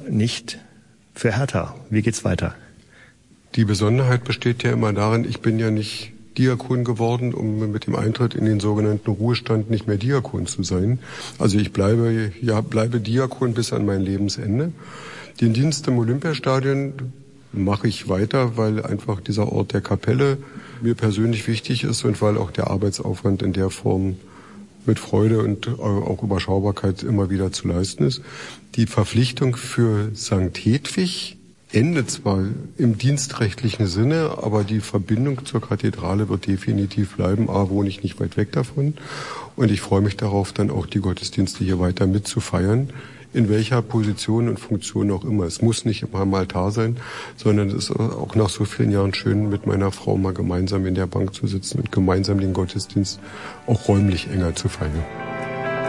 nicht für Hertha. Wie geht's weiter? Die Besonderheit besteht ja immer darin, ich bin ja nicht Diakon geworden, um mit dem Eintritt in den sogenannten Ruhestand nicht mehr Diakon zu sein. Also ich bleibe Diakon bis an mein Lebensende. Den Dienst im Olympiastadion mache ich weiter, weil einfach dieser Ort der Kapelle mir persönlich wichtig ist und weil auch der Arbeitsaufwand in der Form mit Freude und auch Überschaubarkeit immer wieder zu leisten ist. Die Verpflichtung für St. Hedwig endet zwar im dienstrechtlichen Sinne, aber die Verbindung zur Kathedrale wird definitiv bleiben. A, wohne ich nicht weit weg davon. Und ich freue mich darauf, dann auch die Gottesdienste hier weiter mitzufeiern. In welcher Position und Funktion auch immer. Es muss nicht immer am Altar sein, sondern es ist auch nach so vielen Jahren schön, mit meiner Frau mal gemeinsam in der Bank zu sitzen und gemeinsam den Gottesdienst auch räumlich enger zu feiern.